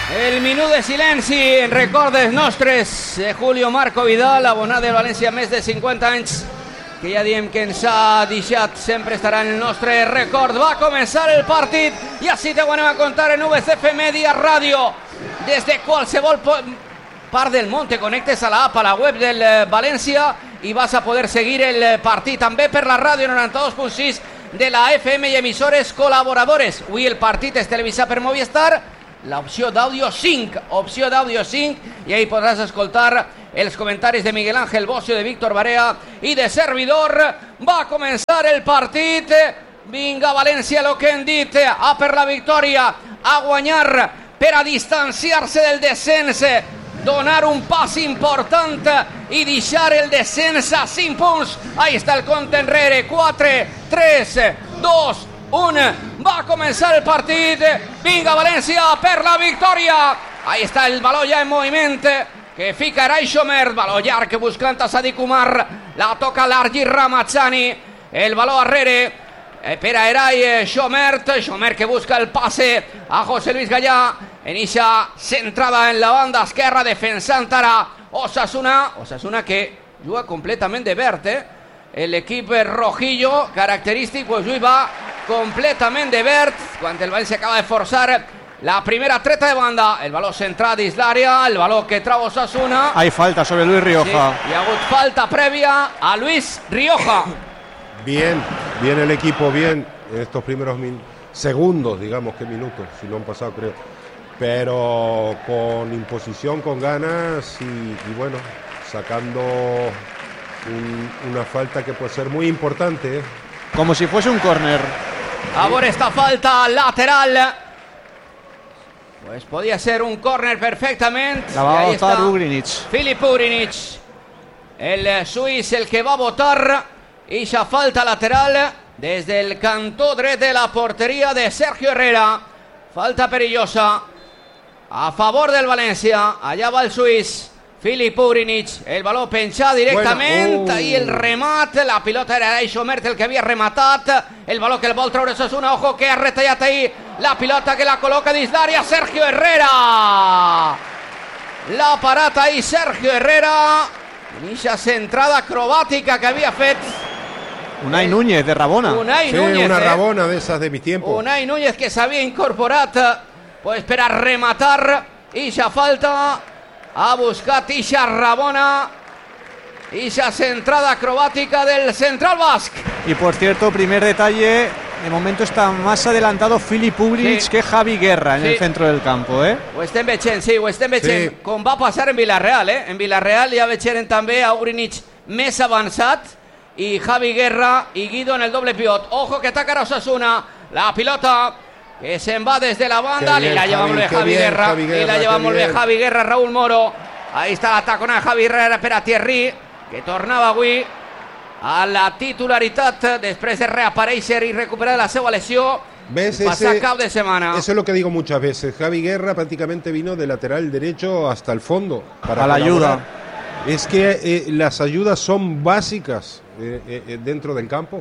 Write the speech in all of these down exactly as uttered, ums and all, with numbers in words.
El minut de silenci en recordes nostres de Julio Marco Vidal, abonat del València més de cinquanta anys, que ja diem que ens ha deixat, sempre estarà en el nostre record. Va començar el partit i així te ho anem a contar en V C F Media Ràdio. Des de qualsevol part del món te connectes a l'app, a la web del València, i vas a poder seguir el partit també per la ràdio noranta-dos punt sis de la F M i emissores col·laboradores. Avui el partit és televisat per Movistar, l'opció d'àudio cinc, opció d'àudio cinc, i ahí podràs escoltar els comentaris de Miguel Ángel Bocio, de Víctor Barea i de servidor. Va començar el partit. Vinga, València, el que hem dit, a per la victòria, a guanyar per a distanciar-se del descens, donar un pas important i deixar el descens a cinc punts. Ahí està el compte enrere. Quatre, tres, dos, un. Va començar el partit. Vinga, València, per la victòria. Ahí està el baló ja en moviment, que fica Eray Shomer. Baló llarg buscant a Sadik Umar. La toca l'Argi Ramazzani. El baló arrere per a Eray Shomer. Shomer que busca el passe a José Luis Gallà. Inicia centrada en la banda esquerra, defensant ara Osasuna. Osasuna que juga completament de verd, eh? L'equip rojillo característic pues avui va completament de verd. Quan el València acaba de forçar la primera treta de banda, el baló centrat dins l'àrea, el baló que trau Osasuna. Hay falta sobre Luis Rioja. Sí, hi ha hagut falta prèvia a Luis Rioja. Bien, bien el equipo, bien en estos primeros min- segundos, digamos que minutos, si no han pasado creo, pero con imposición, con ganas y, y bueno, sacando un, una falta que puede ser muy importante, ¿eh? Como si fuese un córner. Ahora esta falta lateral, pues podía ser un córner perfectamente. La va a ahí votar está Ugrinic. Filip Ugrinic, el suís, el que va a votar. Y esa falta lateral desde el cantó dret de la portería de Sergio Herrera. Falta perillosa a favor del València. Allá va el suís Filip Ugrinic. El baló penjat directament. Bueno, uh. Ahí el remate. La pilota era Eray Shomer, el que havia rematat. El baló que el vol treure Osasuna. Ojo que ha retallat ahí la pilota, que la col·loca dins l'àrea Sergio Herrera. La parata ahí Sergio Herrera. Inicia centrada acrobàtica que havia fet Unai Núñez de Rabona. Unai Sí, Núñez, una eh? Rabona de esas de mi tiempo. Unai Núñez, que s'havia incorporat pues, per a rematar. Ixa falta ha buscat Ixa Rabona. Ixa centrada acrobàtica del central basc. Y por cierto, primer detalle, de momento está más adelantado Filip Ugrinic Sí. que Javi Guerra en Sí. el centro del campo, ¿eh? Ho estem veient, sí, ho estem veient. Sí. Com va passar en Villarreal, eh? En Villarreal ja veiem també a Ugrinic més avançat i Javi Guerra i Guido en el doble pivot. Ojo que ataca a Osasuna. La pilota que se'n va des de la banda. Qué bien, Li la lleva Javi, molt bé qué Javi bien, Guerra. Javi Li Guerra, la lleva qué molt bé bien. Javi Guerra, Raúl Moro. Ahí està l'atacona de Javi Guerra per a Thierry, que tornava avui a la titularitat després de reaparèixer i recuperar la seva lesió. ¿Ves? Passar Ese- cap de setmana. Eso es lo que digo muchas veces. Javi Guerra prácticamente vino de lateral derecho hasta el fondo. Para A la colaborar. ayuda. Es que eh, las ayudas son básicas eh, eh, dentro del campo.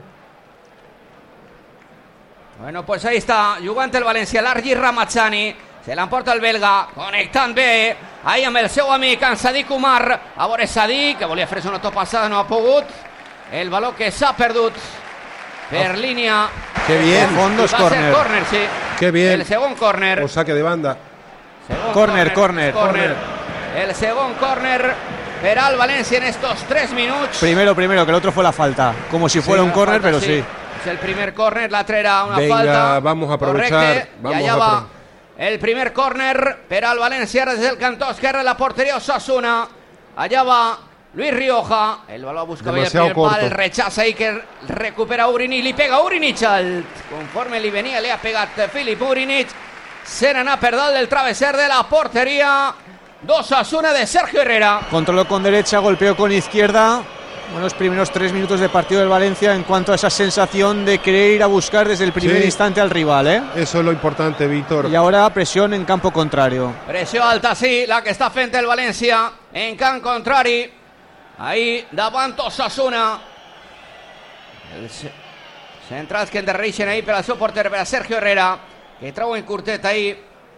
Bueno, pues ahí està, jugant el València, l'Argi Ramazzani, se l'emporta el belga, connectant bé, ahí amb el seu amic, en Sadik Umar, a veure Sadik, que volia fer-se una topassada, no ha pogut, el baló que s'ha perdut per oh. línia. Qué bien. De fondo I es va ser córner. córner, sí. Qué bien. El segon córner. O saque de banda. Segon Córner, córner, córner. El segon córner per al València en estos tres minuts. Primero, primero, que el otro fue la falta. Como si fuera Sí, un córner, falta, pero sí. Es el primer córner, l'altre era una Venga, falta. vamos a aprovechar, Correcte, vamos I allà a va apro- el primer córner per al València des del cantó esquerre de la porteria Osasuna. Allà va Luis Rioja. El baló busca bé el Demasiado primer pal, corto. rechaza ahí que recupera Ugrinic, li pega Ugrinic al... conforme li venia, li ha pegat Filip Ugrinic. Se n'anà per dalt del travesser de la porteria d'Osasuna de Sergio Herrera. Controló con derecha, golpeó con izquierda. Buenos primeros tres minutos de partido del Valencia en cuanto a esa sensación de querer ir a buscar desde el primer Sí. instante al rival, ¿eh? Eso es lo importante, Víctor. Y ahora presión en campo contrario. Pressió alta, sí, la que està fent el València en camp contrari. Ahí davant Osasuna. Els centrals que endarrereixen ahí per al seu porter, per a Sergio Herrera, que trau en curtet ahí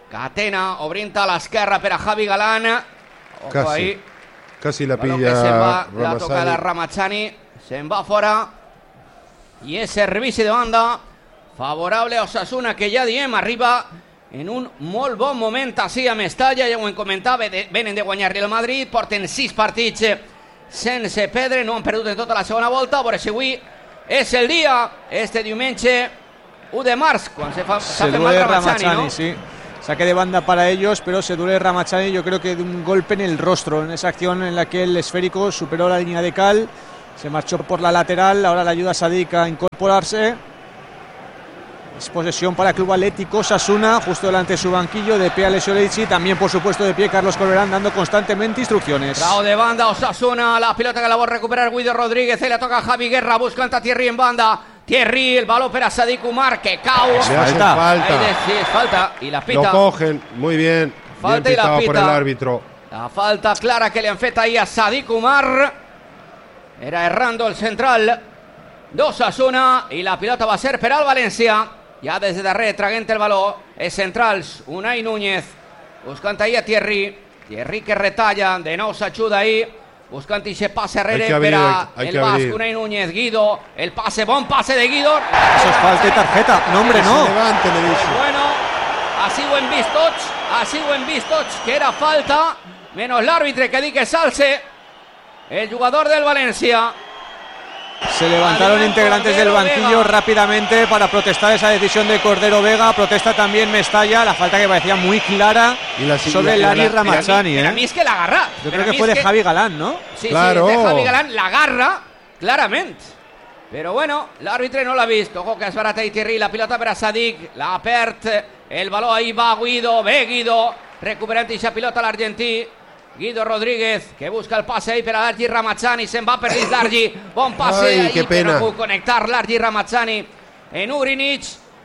Catena, obrinta a l'esquerra per a Javi Galán. Ojo Casi, ahí. casi la Baló pilla que se'n va, la Ramazani. toca de Ramazzani, se'n va fora. I és servici de banda favorable a Osasuna, que ja diem arriba en un molt bon moment així a Mestalla, ja ho hem comentat, venen de guanyar-li el Madrid, porten sis partits sense perdre, no han perdut en tota la segona volta, a veure si avui és el dia, este diumenge u de març, quan se fa Se se duele Ramazzani, Ramazzani, ¿no? sí. Saque de banda para ellos, pero se duele Ramazzani, yo creo que de un golpe en el rostro, en esa acción en la que el esférico superó la línea de cal, se marchó por la lateral, ahora le ayuda a Sadik a incorporarse. Es posesión para el Club Atlético Osasuna, justo delante de su banquillo, de pie Alessio Leici, también por supuesto de pie Carlos Corberán, dando constantemente instrucciones. Trao de banda Osasuna, la pelota que la va a recuperar Guido Rodríguez, y le toca a Javi Guerra, buscant a Thierry en banda. Thierry, el balón para Sadik Umar, que cau. Le hacen Falta. falta. Ahí de- sí, es falta, y la pita. Lo cogen, muy bien. Falta bien y la pitado por pita. el árbitro. La falta clara que le han fet ahí a Sadik Umar. Era errando el central d'Osasuna, i la pilota va ser per al València. Ja des de darrere traguent el baló, és centrals, Unai Núñez, buscant ahí a Thierry. Thierry que retalla, de nou s'ajuda ahí, buscant ixe passe Hay arrere que abrir, per a hay el que basc, abrir. Unai Núñez. Guido, el pase, bon pase de Guido. Eso es falta y tarjeta. No, hombre, Se no. levante, le dice. Bueno, així ho hem vist tots, així ho hem vist tots, que era falta, menos l'àrbitre que di que s'alce el jugador del València. Se levantaron Adrián integrantes del Cordero banquillo Vega. rápidamente para protestar esa decisión de Cordero Vega. Protesta también Mestalla, la falta que parecía muy clara Y la- sobre y la- Lari y la- Ramazzani. Pero a ¿eh? mí es que la agarra. Yo Pero creo a que mí fue es de Javi Galán, ¿no? Sí, Claro. sí, de Javi Galán la agarra claramente. Pero bueno, l'àrbitre no l'ha vist. Ojo que es barata i Thierry, la pilota per a Sadik, la perd, el baló ahí va Guido, ve Guido, recuperant ixa pilota l'argentí. Guido Rodríguez, que busca el passe ahí per a l'Argi Ramazzani, se'n va per dins l'Argi, bon passe Ai, ahí, que que pena. no puc connectar l'Argi Ramazzani en Urinic.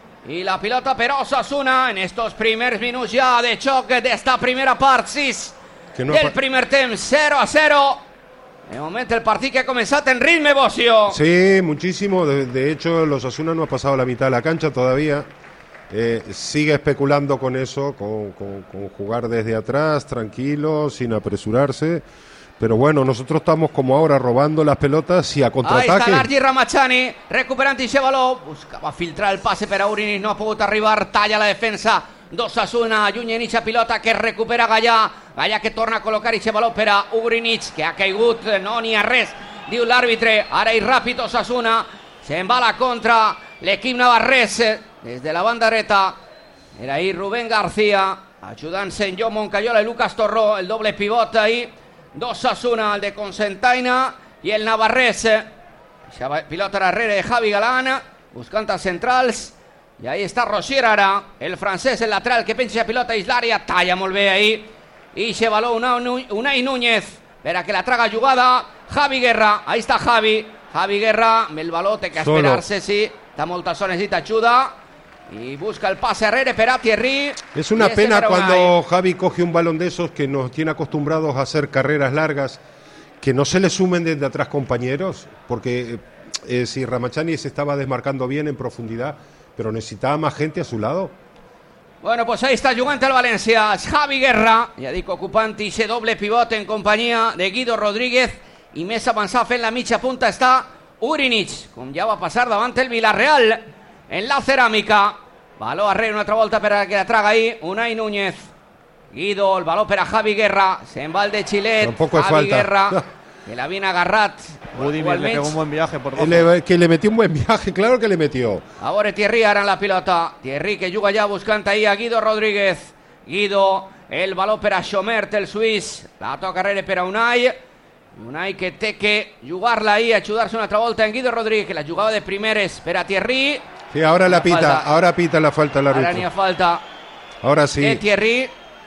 Y la pilota per Osasuna en estos primers minuts ja de xoc d'esta primera part, sis Que no del pa- primer temps, cero a cero. De momento el partit que ha començat en ritme, Bocio. Sí, muchísimo. De, de hecho, los Osasuna no ha pasado la mitad de la cancha todavía. Eh, sigue especulando con eso, con, con- con jugar desde atrás, tranquilo, sin apresurarse. Pero bueno, nosotros estamos como ahora robando las pelotas y a Ahí està contraataque. l'Argi Ramazzani, recuperant ixe baló, buscava filtrar el passe per a Urinic, no ha pogut arribar, talla la defensa d'Osasuna, lluny en ixa pilota que recupera Gallà, Gallà que torna a col·locar ixe baló per a Urinic, que ha caigut, no n'hi ha res, diu l'àrbitre, ara i ràpid Osasuna, se'n va a la contra, l'equip navarrès, des de la banda dreta, era ahí Rubén García, ajudant-se en John Moncayola i Lucas Torró, el doble pivot ahí, d'Osasuna, el de Cocentaina i el navarrès. Eixa pilota darrere de Javi Galán, buscant a centrals, i ahí està Rosier ara, el francès, el lateral que penja la pilota dins l'àrea, talla molt bé ahí, i eixe baló Unai, Unai Núñez, per a que la traga jugada, Javi Guerra, ahí està Javi, Javi Guerra, amb el baló té que Solo. esperar-se, sí, està molta zona, necessita ajuda, y busca el pase arrere per a Thierry. Es una y ese pena para Unai. cuando Javi coge un balón de esos que nos tiene acostumbrados a hacer carreras largas, que no se le sumen desde atrás compañeros, porque eh, si Ramazzani se estaba desmarcando bien en profundidad, pero necesitaba más gente a su lado. Bueno, pues ahí está jugant el València, Javi Guerra, ja dic, ocupant ixe doble pivot en companyia de Guido Rodríguez, i més avançat fent la mitja punta està Urinic, com ja va passar davant el Villarreal en la ceràmica. Baló arrere una altra volta per a que la traga ahí Unai Núñez. Guido, el baló per a Javi Guerra, se'n va el de Xilet, Tampoco es Javi falta. Guerra, que l'havien agarrat. Budimir le pegó un buen viaje por bajo. Le- que le metió un buen viaje, claro que le metió. A veure Thierry ara en la pilota. Thierry que juga ja buscant ahí a Guido Rodríguez. Guido, el baló per a Schomert, el suís. La toca arrere per a Unai. Unai que té que jugar-la ahí, ajudar-se una altra volta en Guido Rodríguez, que la jugava de primeres per a Thierry. Sí, ahora la pita, Falta. ahora pita la falta el Ara n'hi ha árbitro. falta Ahora de sí. Thierry.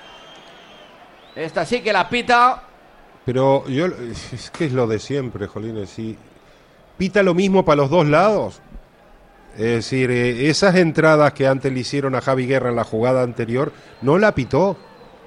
Esta sí que la pita. Pero yo, es que es lo de siempre, Jolines. Si pita lo mismo para los dos lados. Es decir, eh, esas entradas que antes le hicieron a Javi Guerra en la jugada anterior, no la pitó.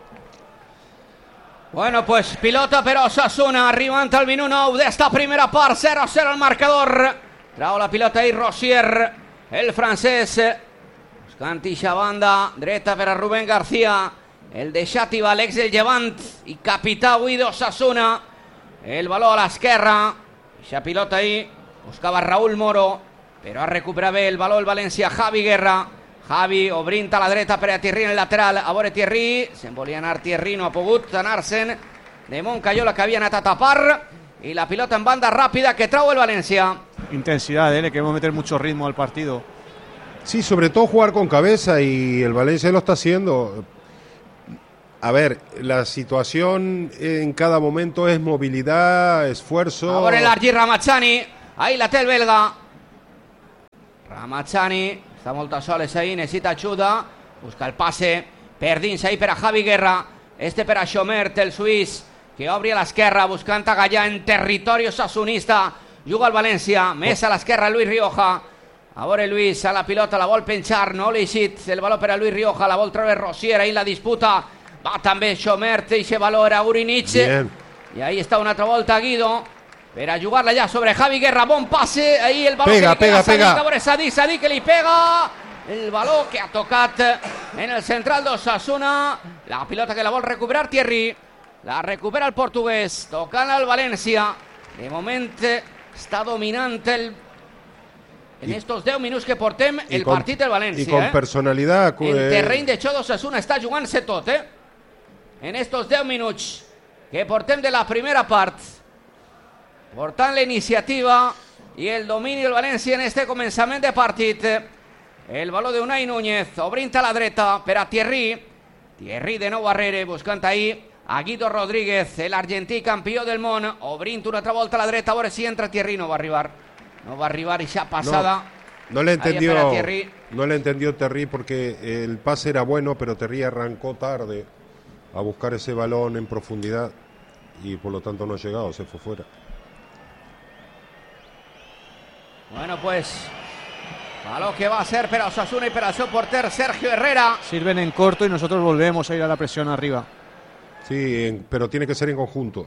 Bueno, pues pilota per Osasuna, arribant al minut nou d'esta primera part, cero a cero el marcador. Trau la pilota ahí Rosier, el francès, buscant ixa banda dreta per a Rubén García, el de Xàtiva, l'ex del Llevant i capità avui d'Osasuna. El baló a l'esquerra, ixa pilota ahí, buscava Raúl Moro, però ha recuperat bé el baló el València, Javi Guerra. Javi obrint a la dreta per a Thierry en el lateral, a veure Thierry, se'n volia anar Thierry, no ha pogut anar-se'n de Moncayola, que havia anat a tapar, y la pilota en banda rápida que trau el Valencia. Intensidad, ¿eh? Le queremos meter mucho ritmo al partido. Sí, sobre todo jugar con cabeza, y el Valencia lo está haciendo. A ver, la situación en cada momento es movilidad, esfuerzo. Ahora el Argi Ramachani, ahí la té el belga. Ramachani està molt a soles ahí, necessita ajuda, busca el passe per dins ahí per a Javi Guerra, este per a Xomert, el suís, que obri a l'esquerra buscant a Gallà en territori osasonista. Juga el València, més a l'esquerra Luis Rioja. A veure Luis, a la pilota, la vol penjar, no l'ha eixit, el valor per a Luis Rioja, la vol treure Rosier, ahí la disputa, va també Xomert, eixe valor a Urinich, i ahí està una altra volta Guido, per a jugar-la ja sobre Javi Guerra, bon passe, ahí el valor pega, que li pega, queda pega. a veure Sadik, Sadik que li pega, el valor que ha tocat en el central d'Osasuna, la pilota que la vol recuperar Thierry, la recupera el portuguès, tocant al València, de moment està dominant el en estos deu minuts que portem el con, partit del València. Y con eh? personalidad. En eh, terreny de xoc d'Osasuna està jugant-se tot, eh? En estos deu minuts que portem de la primera part, portant la iniciativa i el domini del València en este començament de partit. El valor de Unai Núñez, obrint a la dreta per a Thierry. Thierry de nou darrere, buscant ahí a Guido Rodríguez, el argentí campió del món, obrint una altra volta a la dreta, a veure si entra Thierry, no va a arribar. No va a arribar esa pasada. No, no le entendió, no le entendió Thierry porque el pase era bueno, pero Thierry arrancó tarde a buscar ese balón en profundidad y por lo tanto no ha llegado, se fue fuera. Bueno, pues balón que va a ser para Osasuna y para su porter Sergio Herrera. Sirven en corto y nosotros volvemos a ir a la presión arriba. Sí, en, pero tiene que ser en conjunto.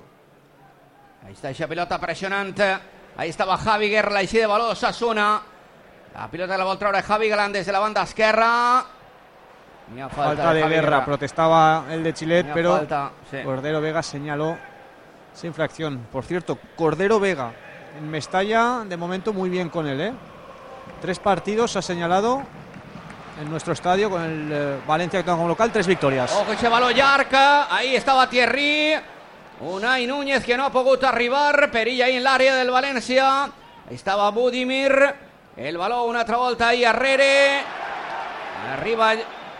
Ahí está esa pelota presionante. Ahí estaba Javi Guerra, la de balón de Osasuna. La pilota la volta ahora Javi Galán desde la banda esquerra. Falta, falta de, de Guerra. Guerra, protestaba el de Chilet, Mira pero falta, sí. Cordero Vega señaló esa infracción. Por cierto, Cordero Vega en Mestalla, de momento muy bien con él, ¿eh? Tres partidos ha señalado en nuestro estadio con el eh, Valencia como local, tres victorias. Ojo ese balón llarg, ahí estaba Thierry. Unai Núñez que no ha pogut arribar, perilla ahí en l'àrea del València. Ahí estava Budimir, el baló una altra volta ahí arrere. Arriba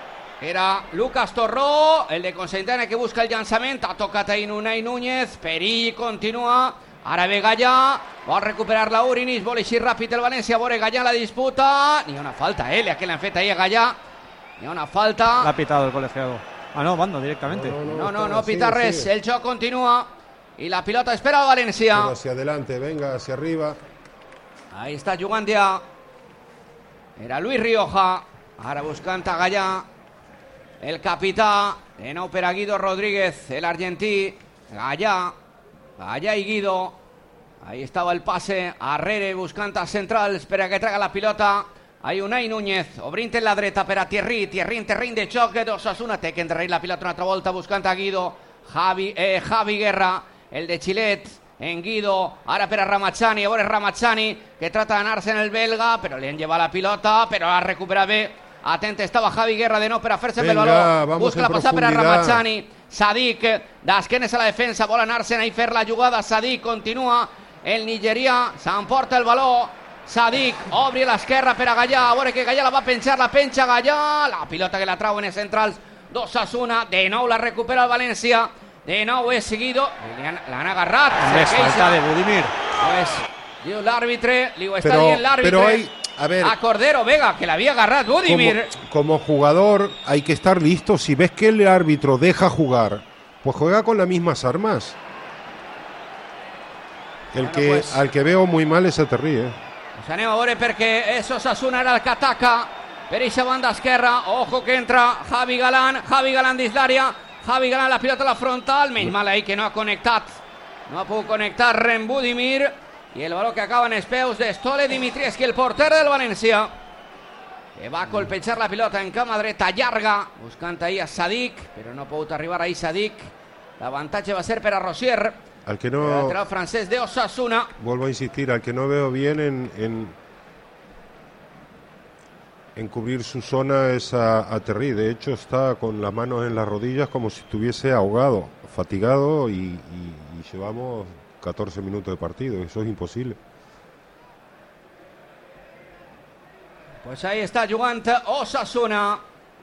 era Lucas Torró, el de Cocentaina que busca el llançament, ha tocat ahí Unai Núñez, perill continua, ara ve Gallà, vol recuperar la Urinich, vol eixir ràpid el València, veure Gallà la disputa, ni una falta, eh, que l'han fet ahí a Gallà, ni una falta. L'ha pitado el colegiado. Ah, no, bando directamente. No, no, no, no, no pita res. El joc continua y la pilota espera a València. Pero hacia adelante, venga, hacia arriba. Ahí está jugant ja. Era Luis Rioja. Ara buscant a Gallà. El capità. De nou per a Guido Rodríguez, el argentí. Gallà. Gallà i Guido. Ahí estaba el pase. Arrere buscant a centrals per a que traga la pilota. Hay Unai Núñez, obrint en la dreta per a Thierry, Thierry en terreny de xoc d'Osasuna, té que endarrerir la pilota una altra volta buscant a Guido, Javi, eh, Javi Guerra, el de Chilet, en Guido, ara per a Ramachani, a veure Ramachani, que trata d'anar-se en el belga, però li han llevat la pilota, però la recupera bé, atent estava Javi Guerra de nou per a fer-se amb el valor, busca la passada per a Ramachani, Sadik, d'esquenes a la defensa, vol anar-se'n a fer la jugada, Sadik continua, el nigerià s'emporta el valor, Sadik obri a l'esquerra per a Gallà, a veure que Gallà la va penjar, la penja Gallà, la pilota que la trauen els centrals d'Osasuna, de nou la recupera el València, de nou és seguido, l'han agarrat. És falta de Budimir. Pues, diu l'àrbitre, li ho està dient l'àrbitre a, ver, a Cordero Vega, que l'havia agarrat Budimir. Como, como jugador hay que estar listo, si ves que el árbitro deja jugar, pues juega con las mismas armas. El bueno, que, pues, al que veo muy mal es a Thierry, eh. Pues anem a veure perquè és Osasuna era el que ataca per eixa banda esquerra. Ojo que entra Javi Galán, Javi Galán dins l'àrea, Javi Galán la pilota a la frontal, menys mal ahí que no ha connectat, no ha pogut connectar Ren Budimir, i el baló que acaba en els peus de Stole Dimitrievski, el porter del València. que va a colpechar la pilota en cama dreta llarga, buscant ahí a Sadik, però no ha pogut arribar ahí Sadik. L'avantatge va ser per a Rosier, al que no, el lateral francés de Osasuna. Vuelvo a insistir, al que no veo bien en, en, en cubrir su zona es a, a Terry. De hecho está con las manos en las rodillas como si estuviese ahogado, fatigado, y, y, y llevamos catorce minutos de partido. Eso es imposible. Pues ahí está jugant Osasuna.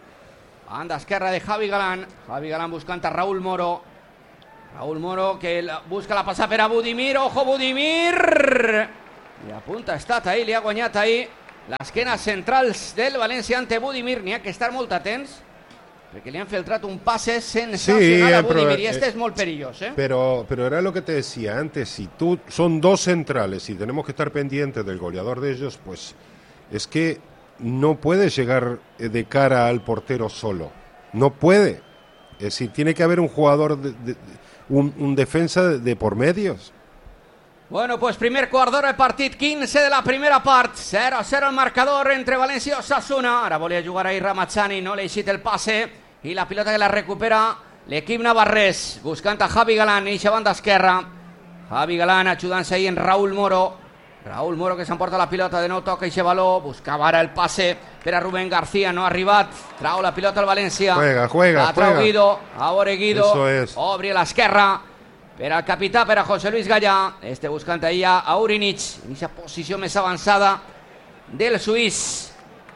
Banda esquerra de Javi Galán. Javi Galán buscant a Raúl Moro. Raúl Moro que busca la passada per a Budimir. Ojo Budimir. I a punt ha estat ahí, li ha guanyat ahí l'esquena centrals del València ante Budimir. N'hi ha que estar molt atents perquè li han filtrat un passe sensacional sí, a Budimir pero, y este eh, es molt perillós, ¿eh? Pero, pero era lo que te decía antes, si tú son dos centrales y tenemos que estar pendientes del goleador de ellos, pues es que no puede llegar de cara al portero solo, no puede, es decir, tiene que haber un jugador, de, de, un, un defensa de, de por medios. Bueno, pues primer quart d'hora de partit, quinze de la primera part, zero a zero el marcador entre València i Osasuna. Ara volia jugar ahí Ramazani, no li ha eixit el passe i la pilota que la recupera l'equip navarrès, buscant a Javi Galán, eixa banda esquerra. Javi Galán ajudant-se ahí en Raúl Moro. Raúl Moro que s'emporta la pilota, de nou toca eixe baló, buscava ara el passe per a Rubén García, no ha arribat, trau la pilota al València. Juega, juega, la trau juega. Guido, a veure Guido, es. obri a l'esquerra per al capità, per a José Luis Gallà, este buscant allà a Urinic, en aquesta posició més avançada del suís.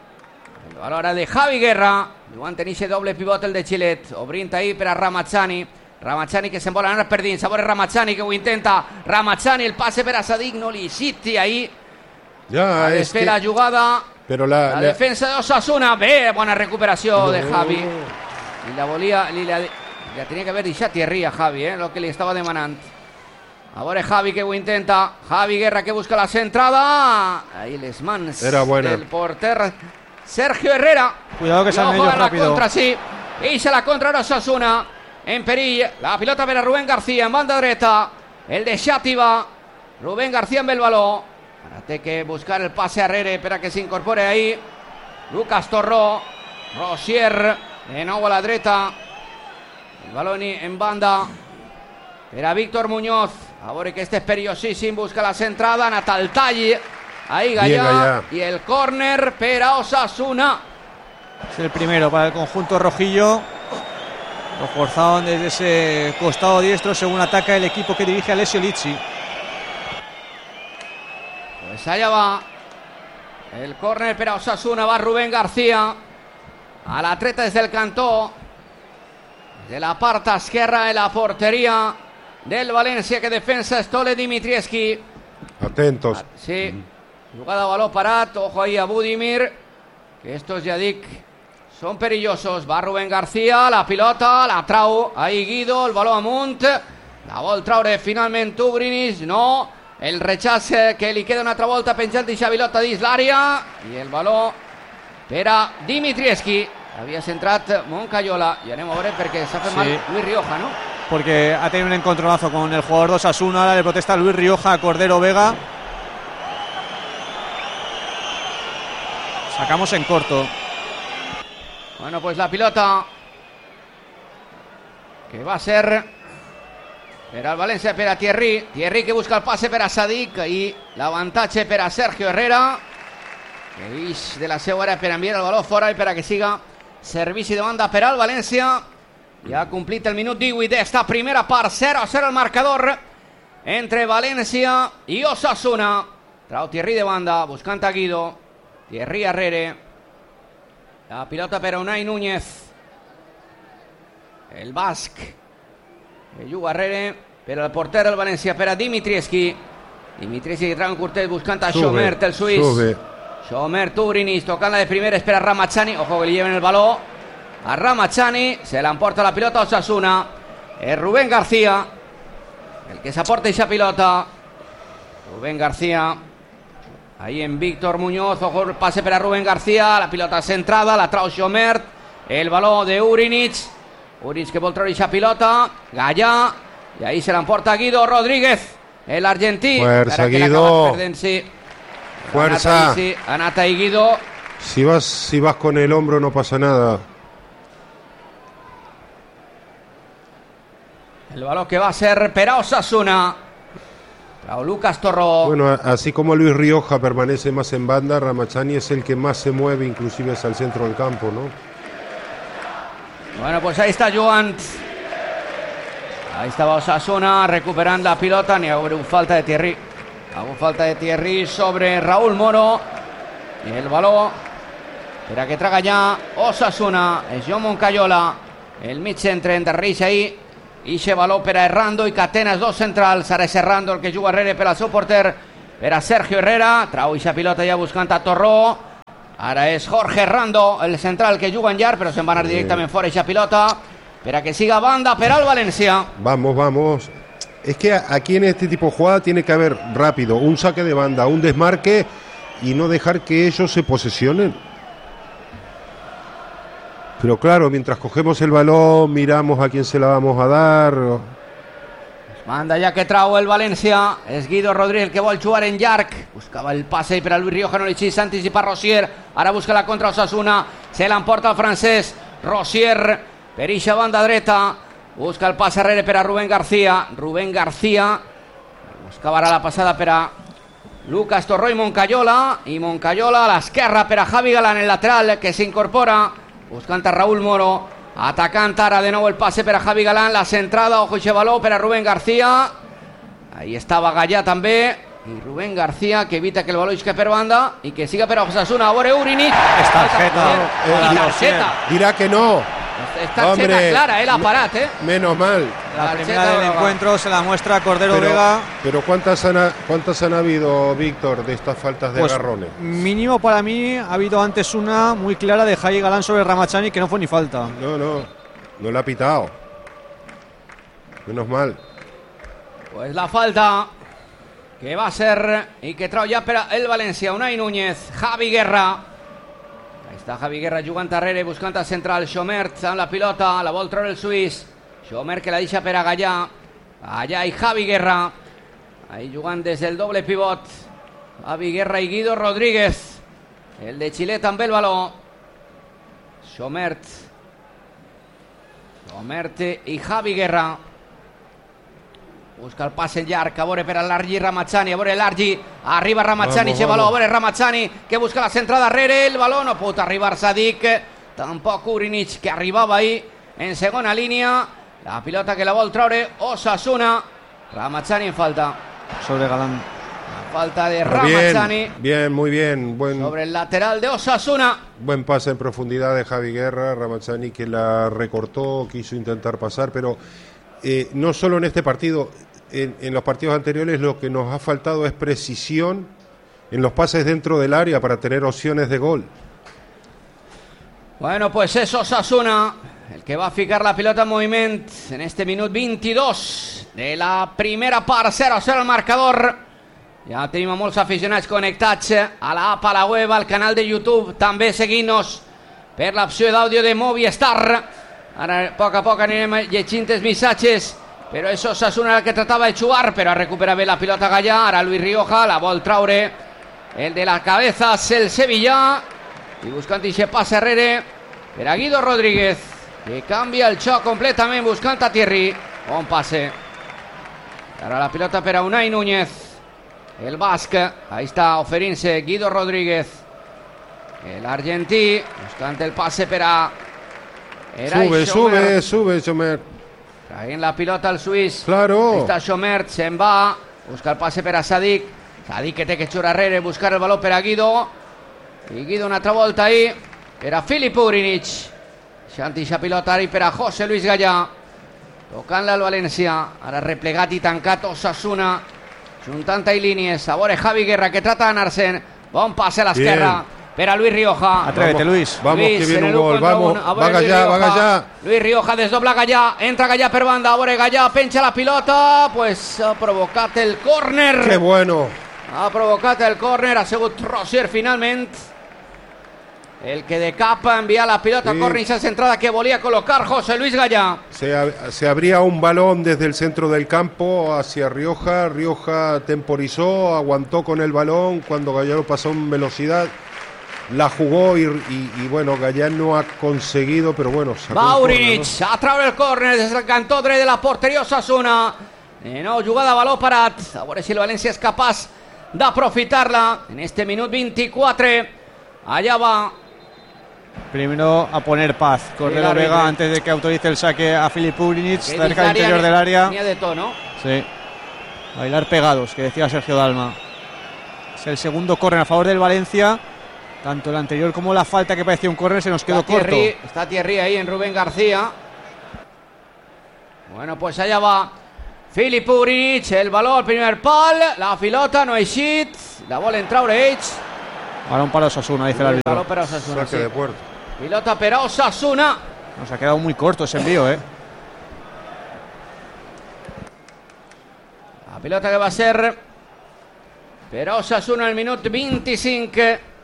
El valor ara de Javi Guerra, jugant en aquest doble pivot el de Xilet, obrint ahí per a Ramazani. Ramazani que se'n vol anar per dins, a veure Ramazani que ho intenta, Ramazani el passe per a Sadik, no li citi ahí, ja, a desfer que... la jugada, Però la, la, la defensa de Osasuna, bé, bona recuperació no. de Javi, i la volia, li la, la tenia que haver deixat Thierry a Javi, eh, el que li estava demanant. A veure Javi que ho intenta, Javi Guerra que busca la centrada, ahí les mans Era buena. del porter Sergio Herrera. Cuidado que salen ellos rápido. Contra, sí, eixa la contra de Osasuna. En perill, la pilota per a Rubén García en banda dreta, el de Xàtiva, Rubén García amb el baló, ara té que buscar el passe arrere per a que s'incorpore ahí Lucas Torró, Rosier de nou a la dreta, el baló en banda per a Víctor Muñoz, a veure que este és perillosíssim, busca la centrada, Natal Tall, ahí Gallà, y el córner per a Osasuna. Es el primero para el conjunto rojillo. Lo forzaban desde ese costado diestro según ataca el equipo que dirige Alessio Lizzi. Pues allá va el córner per a Osasuna, va Rubén García a la treta desde el cantó de la part esquerra de la portería del València que defensa Stole Dimitrievski. Atentos. Sí, jugada a baló parat, ojo ahí a Budimir, que estos ya dic son perillosos. Va Rubén García, la pilota, la trau, ahí Guido, el baló amunt, la vol traure finalment Ubrinis, no, el rechaç que li queda una altra volta penjant d'aquesta pilota dins l'àrea, i el baló per a Dimitrievski, havia centrat Moncayola, i anem a veure perquè s'ha fet sí. mal Luis Rioja, ¿no? Porque ha tenido un encontronazo con el jugador de Osasuna, ahora le protesta Luis Rioja a Cordero Vega. Sacamos en corto. Bueno, pues la pilota que va a ser per al València, per a Thierry. Thierry que busca el passe per a Sadik i l'avantatge per a Sergio Herrera, que ix de la seva àrea per enviar el baló fora i per a que siga servici de banda per al València. Ja ha complit el minut divuit d'esta primera part, zero a zero el marcador entre València i Osasuna. Trau Thierry de banda, buscant a Guido, Thierry Arrere. La pilota per a Unai Núñez, el basc que juga arrere per al porter del València, per a Dimitrievski. Dimitrievski que trau un curtet buscant a Schomert, el suís. Schomert, Ubrinis, tocant-la de primeres per a Ramazani, ojo que li lleven el baló a Ramazani, se l'emporta la pilota a Osasuna, és Rubén García el que s'aporta aquesta pilota. Rubén García ahí en Víctor Muñoz, ojo el pase para Rubén García, la pilota centrada, la trau Schomert, el baló de Urinic, Urinic que vol treure aquesta pilota, Gallà, i ahí se l'emporta Guido Rodríguez, el argentí. Fuerza Guido, perdent, sí. fuerza. Ha anat ahí Guido, Si vas, si vas con el hombro no pasa nada. El balón que va a ser para Osasuna. Para Lucas Torró. Bueno, así como Luis Rioja permanece más en banda, Ramachani es el que más se mueve, inclusive hacia el centro del campo, ¿no? Bueno, pues ahí está Joan. Ahí estaba Osasuna recuperando la pilota. Ni hago un falta de Thierry. Hago falta de Thierry sobre Raúl Moro. Y el balón. Espera que traga ya Osasuna. Es John Moncayola. El mig centre endarreix ahí. I se baló per a Errando i Catenas, dos centrals. Ara és Errando el que juga Herrera per al seu porter, per a Sergio Herrera. Trau ixa pilota ja buscant a Torró. Ara és Jorge Errando, el central que juga en llarg, però se'n va anar directament fora ixa pilota, per a que siga banda per al València. Vamos, vamos. Es que aquí en este tipo de jugada tiene que haber rápido un saque de banda, un desmarque y no dejar que ellos se posesionen. Pero claro, mientras cogemos el balón, miramos a quién se la vamos a dar. Manda ja que trau el València. És Guido Rodríguez el que vol jugar en llarg. Buscava el passe per a Luis Rioja, no li xís, s'anticipa Rosier. Ara busca la contra Osasuna. Se l'emporta el francès. Rosier per ixa banda dreta. Busca el passe arrere per a Rubén García. Rubén García. Buscava ara la passada per a Lucas Torró i Moncayola. I Moncayola a l'esquerra per a Javi Galán, el lateral que s'incorpora. Buscant a Raúl Moro, atacant ara de nou el passe per a Javi Galán, la centrada, ojo i baló per a Rubén García. Ahí estava Gallà també, i Rubén García que evita que el baló isque per banda i que siga per a Osasuna. A veure Urinic, és tarjeta, eh, tarjeta. Dirá que no. Es tarjeta clara, él ha parat, eh. Menos mal. La primera del encuentro se la muestra Cordero pero, Vega. Pero ¿cuántas han, ¿cuántas han habido, Víctor, de estas faltas de pues, agarrones? Mínimo para mí ha habido antes una muy clara de Javi Galán sobre Ramachani que no fue ni falta. No, no, no la ha pitado. Menos mal. Pues la falta que va a ser y que trau ja per a el València. Unai Núñez, Javi Guerra. Ahí està Javi Guerra jugant darrere, buscant al central. Schomert amb la pilota, la vol treure el suís. Schomert que la deixa per a Gallà. Gallà i Javi Guerra. Ahí jugant des del doble pivot. Javi Guerra i Guido Rodríguez. El de Xile també el baló. Schomert. Schomert i Javi Guerra. Busca el passe llarg, a veure per a Largi Ramachani, a veure Largi, arriba Ramachani, vamos, baló, a veure Ramachani, que busca la centrada darrere, el baló no pot arribar Sadik, tampoc Urinic, que arribava ahí en segona línia, la pilota que la vol treure Osasuna, Ramachani en falta. Sobre Galán. La falta de Ramachani. Bien, bien, muy bien. Buen, sobre el lateral de Osasuna. Buen pase en profundidad de Javi Guerra, Ramachani que la recortó, quiso intentar pasar, pero eh, no solo en este partido. En, en los partidos anteriores lo que nos ha faltado es precisión en los pases dentro del área para tener opciones de gol. Bueno, pues es Osasuna el que va a ficar la pilota en moviment en este minut vint-i-dos de la primera part. Zero a zero el marcador. Ja tenim a molts aficionats connectats a l'app, a la web, al canal de YouTube, també seguint-nos per l'opció d'àudio de Movistar. Ara a poc a poc anirem llegint els missatges. Però és Osasuna el que tratava de jugar, però recupera bé la pilota Gallà. Ara Luis Rioja la vol traure, el de la cabeza és el Sevilla, i buscant ixe passe arrere per a Guido Rodríguez, que canvia el xoc completament buscant a Thierry. Bon passe. Ara la pilota per a Unai Núñez, el basc. Ahí està oferint-se Guido Rodríguez, el argentí, buscant el passe per a Sube, sube, sube, Schomert. Traient la pilota al suís. Claro. Ahí està Schomert, se'n va. Busca el passe per a Sadik. Sadik que té que xurar arrere, buscar el baló per a Guido. I Guido una altra volta ahí per a Filip Urinic. Deixant ixa pilota ara per a José Luis Gallà. Tocant-la al València. Ara replegat i tancat Osasuna. Juntant ahí línies. A veure Javi Guerra que trata d'anar-se'n. Bon passe a l'esquerra per a Luis Rioja. Atrévete, Luis. Vamos, Luis, que viene un el gol. Vamos, va Gallà, va Gallà. Luis Rioja desdobla Gallà, entra Gallà per banda, a veure Gallà, penja la pilota, pues ha provocat el córner. Que bueno. Ha provocat el córner, ha sigut Rosier finalment el que de cap envia la pilota sí. a córner, esa centrada que volia colocar José Luis Gallà. Se, se abría un balón desde el centro del campo hacia Rioja, Rioja temporizó, aguantó con el balón, cuando Gallà lo pasó en velocidad, la jugó y, y, y bueno, Gallán no ha conseguido, pero bueno, va Urinic, ¿no? A través del córner, des el cantotre de la porteria Osasuna. Eh, no, jugada baló parat. A veure si el València és capaç d'aprofitar-la en este minut vint-i-quatre. Allá va. Primero a poner paz Cordero sí, Vega antes de que autorice el saque a Filip Urinic, cerca del interior del área. De tono. Sí. Bailar pegados, que decía Sergio Dalma. Es el segundo córner a favor del Valencia. Tanto el anterior como la falta, que parecía un córner, se nos quedó está Thierry, corto. Está Thierry ahí en Rubén García. Bueno, pues allá va Filip Urinic, el balón al primer pal, la pilota no hay shit, la bola entra Oreich. Balón para Osasuna, dice el árbitro. Balón para Osasuna, saque sí. de puerta. Pilota para Osasuna. Nos ha quedado muy corto ese envío, eh. La pilota que va a ser per Osasuna el minut vint-i-cinc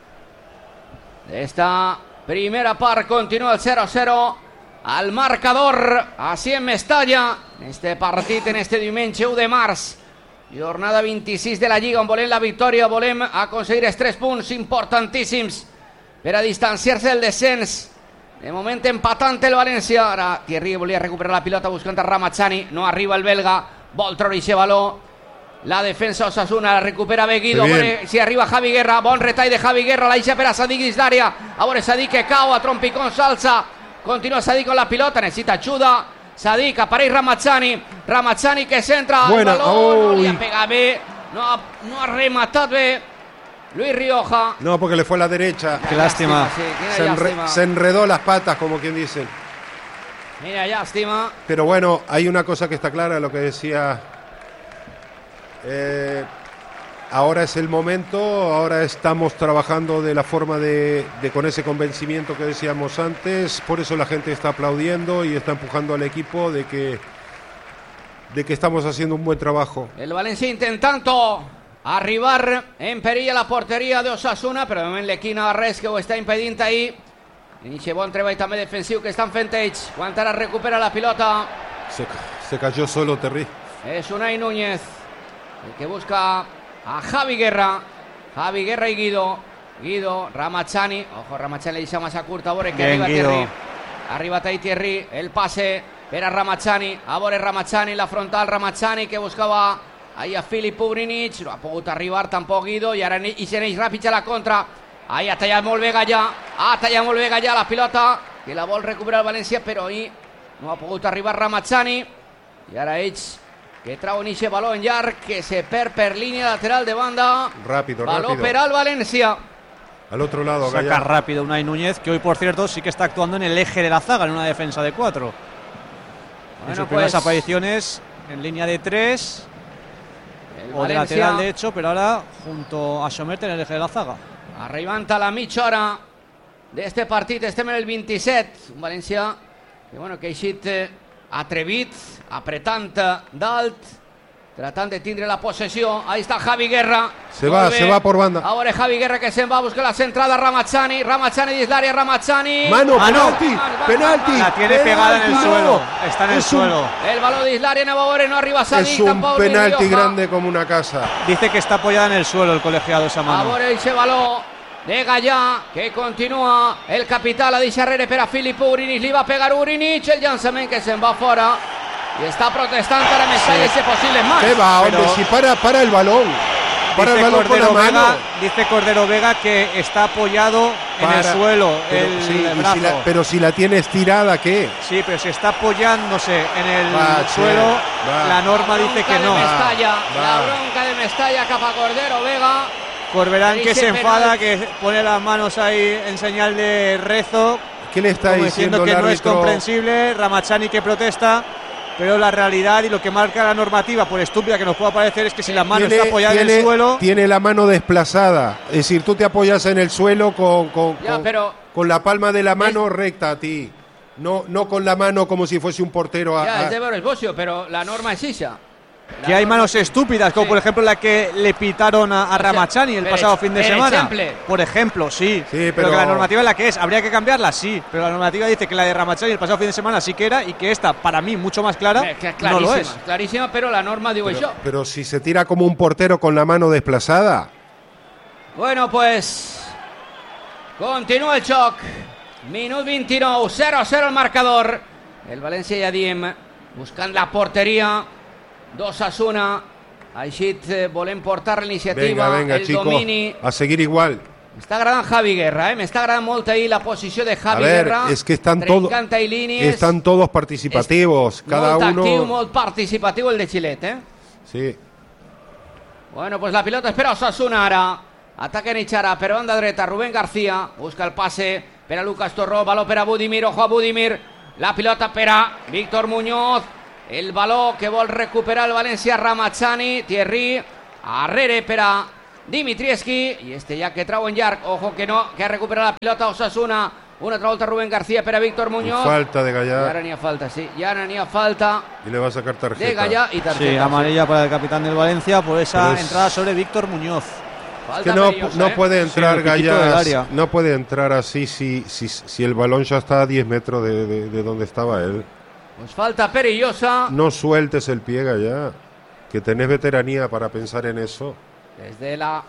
d'esta primera part. Continua el zero a zero al marcador, així en Mestalla, en este partit, en este diumenge u de març, jornada vint-i-sis de la Lliga, on volem la victòria, volem aconseguir els tres punts importantíssims per a distanciar-se del descens. De moment empatant el València. Ara Thierry volia recuperar la pilota buscant a Ramazani, no arriba el belga, vol treure aquest baló. La defensa Osasuna, la recupera Beguido, si arriba Javi Guerra, bon retall de Javi Guerra, la deixa per a Sadik dins l'àrea, a veure Sadik que cau, a trompicón s'alça, continua Sadik con la pilota, necessita ajuda, Sadik, apareix Ramazani, Ramazani que centra el Buena. baló, Oh, no li ha pegat bé, no ha, no ha rematat bé Luis Rioja. No, porque le fue a la derecha. Qué lástima. Sí, se, enre se enredó las patas, como quien dice. Mira, lástima. Pero bueno, hay una cosa que está clara, lo que decía... Eh, ahora es el momento, ahora estamos trabajando de la forma de, de con ese convencimiento que decíamos antes, por eso la gente está aplaudiendo y está empujando al equipo de que de que estamos haciendo un buen trabajo. El Valencia intentando arribar en perill a la porteria de Osasuna, però de moment l'equip navarrès que ho està impedint ahir. Inicia bon treball també defensiu que estan fent ells. Quan ara recupera la pilota se, se cayó solo Terry. és Unai Núñez el que busca a Javi Guerra. Javi Guerra y Guido. Guido, Ramazani. Ojo, Ramazani le deixa massa curta. A veure que Bien, arriba Guido. Thierry. Arriba ahí Thierry. El pase per a Ramazani. A veure Ramazani, la frontal Ramazani que buscava ahí a Filip Urinic. No ha pogut arribar tampoc Guido. I ara hi s'aneix ràpid a la contra. Ahí ha tallat molt bé Gallà. Ha tallat molt bé Gallà la pilota. Que la vol recuperar el València, però ahí no ha pogut arribar Ramazani. I ara ells que trauen ese balón llarg que se perd per línia lateral de banda. Rápido, baló rápido. per al València. Al otro lado, Saca Gallá. rápido Unai Núñez, que hoy por cierto sí que está actuando en el eje de la zaga, en una defensa de cuatro. En Bueno, sus primeras pues, apariciones en línea de tres el o de València lateral de hecho, pero ahora junto a Somete en el eje de la zaga. arribant a la mitja hora d'este partit. Estem en el vint-i-set. Un València que, bueno, que ha eixit eh, atrevit, apretant dalt, tratant de tindre la possessió. Ahí está Javi Guerra. Se va, se va por banda. Ahora Javi Guerra que se'n va a buscar la centrada. Ramazani, Ramazani dins l'àrea, Ramazani. Mano, Mano. penalti, penalti. La tiene pegada en el Penalti, suelo, no. está en el Es un- suelo. El balón dins l'àrea, no va a veure, no arriba Sadik. Es un tampoc Luis penalti Rioja. grande como una casa. Dice que está apoyada en el suelo el colegiado esa A mano. veure ese baló de Gallà que continua el capità, la deixa darrere per a Filip Urinic, li va pegar Urinic, el llançament que se'n va fora i està protestant ara Mestalla ese possible más. ¿Qué va, hombre? Pero- Si para, para el balón. Para el Dice balón con la Cordero, mano. Vega, dice Cordero Vega que está apoyado en el Para. suelo Pero, el sí, y brazo. si la, pero si la tiene estirada, ¿qué? Sí, pero si está apoyándose en el Va, suelo, che, va. la norma La dice bronca que de no. Mestalla, Va, la va. bronca de Mestalla cap a Cordero Vega. Corberán que Dice se enfada, penal. que pone las manos ahí en señal de rezo, ¿Qué le está como diciendo diciendo el que no es árbitro? comprensible. Ramazani que protesta, pero la realidad y lo que marca la normativa, por estúpida que nos pueda parecer, es que si la mano Tiene- está apoyada en tiene- el suelo, Tiene la mano desplazada. Es decir, tú te apoyas en el suelo con, con, Ya, con- pero- con la palma de la mano recta a ti. No, no con la mano como si fuese un portero. A, Ya, a- es de veure el bocio, pero la norma es esa. que hay manos estúpidas, como Sí. por ejemplo la que le pitaron a, a Ramazani el per pasado ej- fin de per semana. ejemplo. Por ejemplo, sí. Sí, pero, pero- que la normativa es la que es. ¿Habría que cambiarla? Sí. Pero la normativa dice que la de Ramazani el pasado fin de semana sí que era y que esta, para mí, mucho más clara, Eh, cla- no lo clarísima, es. clarísima, pero la norma digo pero, yo. pero si se tira como un portero con la mano desplazada. Bueno, pues Continua el xoc. Minut vint-i-nou, zero a zero el marcador. El València i Adiem buscant la porteria d'Osasuna. Així volem portar l'iniciativa, venga, venga, el chicos, domini. a seguir igual. M'està agradant Javi Guerra, eh? M'està agradant molt ahí la posició de Javi a ver, Guerra. es que están todos, están todos participativos, cada molt uno. Actiu, molt participatiu el de Xilet, eh? Sí. Bueno, pues la pilota espera Osasuna ara. Ataca Nichara, per banda dreta, Rubén García. Busca el passe per a Lucas Torró. Baló per a Budimir, ojo a Budimir. La pilota per a Víctor Muñoz. El baló que vol recuperar el València, Ramazani. Thierry, arrere per a Dimitrievski. I este ja que trau en llarg. Ojo que no, que ha recuperat la pilota Osasuna. Una altra volta Rubén García per a Víctor Muñoz. Y falta de Gallá. Y ahora ni a falta, sí. Y ahora ni a falta. Y le va a sacar tarjeta. De Gallá y tarjeta. Sí, amarilla para el capitán del Valencia por esa es... entrada sobre Víctor Muñoz. Es que no, no ¿eh? puede entrar sí, Gallá, no puede entrar así si, si, si el balón ya está a diez metros de, de, de donde estaba él. Pues falta perillosa. No sueltes el pie, Gallá, que tenés veteranía para pensar en eso. Desde la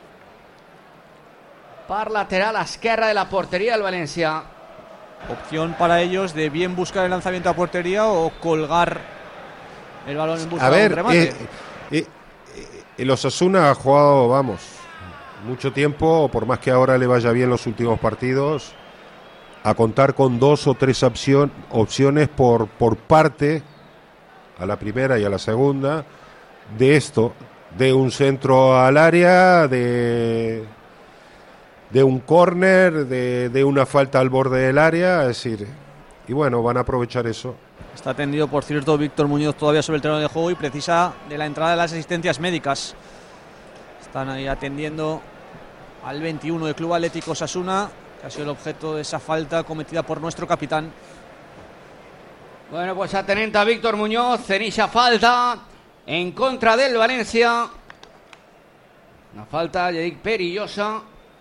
par lateral esquerra de la portería del Valencia. Opción para ellos de bien buscar el lanzamiento a portería o colgar el balón en busca a de ver, un remate. Eh, eh, eh, el Osasuna ha jugado, vamos, mucho tiempo, por más que ahora le vaya bien los últimos partidos, a contar con dos o tres opción, opciones por, por parte, a la primera y a la segunda, de esto, de un centro al área, de, de un córner, de, de una falta al borde del área, es decir, y bueno, van a aprovechar eso. Está atendido, por cierto, Víctor Muñoz todavía sobre el terreno de juego y precisa de la entrada de las asistencias médicas. Están ahí atendiendo al veintiuno del Club Atlético Osasuna, que ha sido el objeto de esa falta cometida por nuestro capitán. Bueno, pues atenenta a Víctor Muñoz, cenilla falta en contra del Valencia. Una falta, ya dic, perillosa.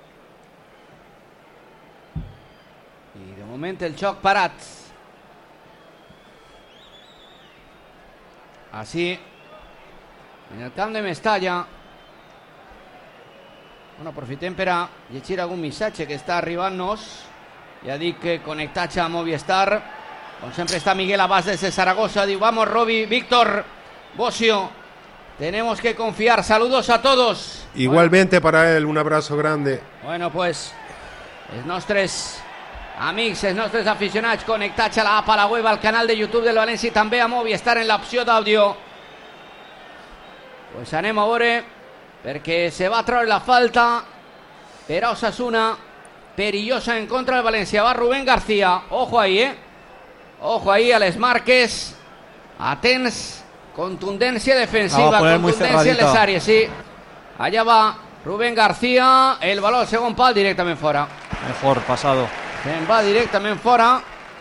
Y de momento el xoc parat. Así, en el camp de Mestalla. Bueno, aprofitem per a llegir algun missatge que està arribant-nos. Ja dic que connectats a Movistar. Com sempre está Miguel Abás desde Zaragoza. Diu, vamos Robi, Víctor, Bocio, tenemos que confiar. Saludos a todos. Igualmente bueno, para él, un abrazo grande. Bueno, pues, els nostres amics, els nostres aficionats connectats a l'app, a la web, al canal de YouTube del València i també a Movistar en l'opció d'àudio. Pues anem a veure, perquè se va treure la falta per a Osasuna, perillosa en contra del València. Va Rubén García, ojo ahí, eh? Ojo ahí a les marques, atents, contundència defensiva, contundència en les àrees, sí. Allà va Rubén García, el baló al segon pal directament fora. Mejor pasado. Se'n va directament fora.